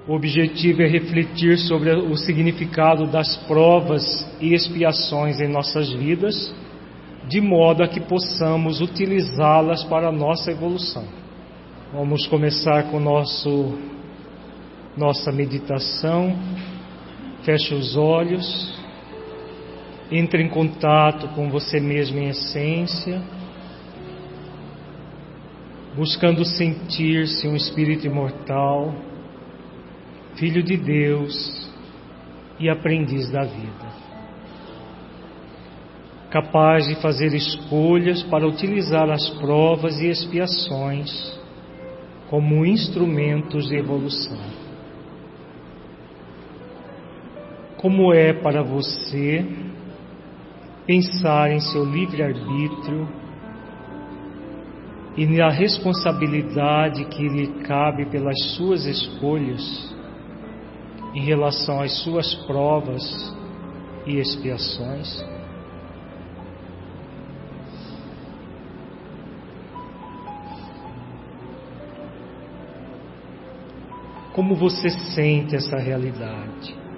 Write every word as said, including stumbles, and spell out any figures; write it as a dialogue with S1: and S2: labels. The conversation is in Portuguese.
S1: O objetivo é refletir sobre o significado das provas e expiações em nossas vidas, de modo a que possamos utilizá-las para a nossa evolução. Vamos começar com nosso, nossa meditação. Feche os olhos, entre em contato com você mesmo em essência, buscando sentir-se um espírito imortal, filho de Deus e aprendiz da vida, capaz de fazer escolhas para utilizar as provas e expiações como instrumentos de evolução. Como é para você pensar em seu livre-arbítrio e na responsabilidade que lhe cabe pelas suas escolhas em relação às suas provas e expiações? Como você sente essa realidade?